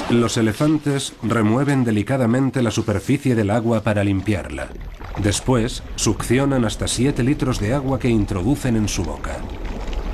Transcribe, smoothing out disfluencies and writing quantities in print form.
Los elefantes remueven delicadamente la superficie del agua para limpiarla. Después, succionan hasta 7 litros de agua que introducen en su boca.